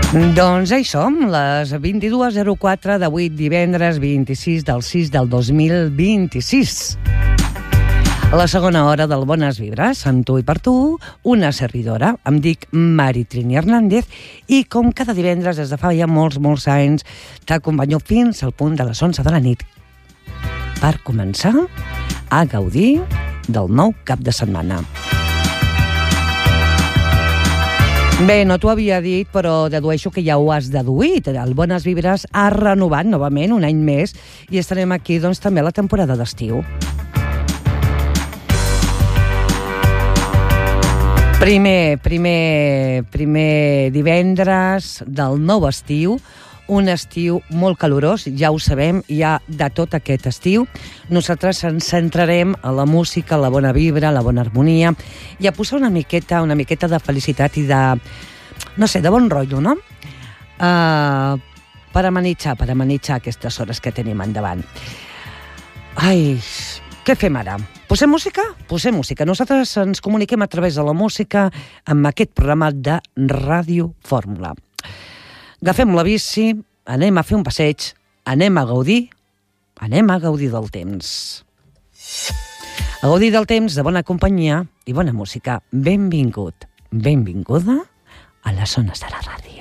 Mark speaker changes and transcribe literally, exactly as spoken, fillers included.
Speaker 1: Doncs ja hi som, les vint-i-dues zero quatre d'avui, divendres vint-i-sis del sis del dos mil vint-i-sis. A la segona hora del Bones Vibres, amb tu i per tu, una servidora. Em dic Mari Trini Hernández i com cada divendres des de fa ja molts, molts anys t'acompanyo fins al punt de les onze de la nit per començar a gaudir del nou cap de setmana. Bé, no t'ho havia dit, però dedueixo que ja ho has deduït. El Bones Vibres ha renovat novament un any més i estarem aquí doncs, també a la temporada d'estiu. Primer, primer, primer divendres del nou estiu, un estiu molt calorós, ja ho sabem, ja de tot aquest estiu. Nosaltres ens centrarem a la música, a la bona vibra, a la bona harmonia i a posar una miqueta, una miqueta de felicitat i de, no sé, de bon rotllo, no? Uh, per amenitzar, per amenitzar aquestes hores que tenim endavant. Ai, què fem ara? Posem música? Posem música. Nosaltres ens comuniquem a través de la música amb aquest programa de Ràdio Fórmula. Agafem la bici, anem a fer un passeig, anem a gaudir, anem a gaudir del temps. A gaudir del temps de bona companyia i bona música. Benvingut, benvinguda a les zones de la ràdio.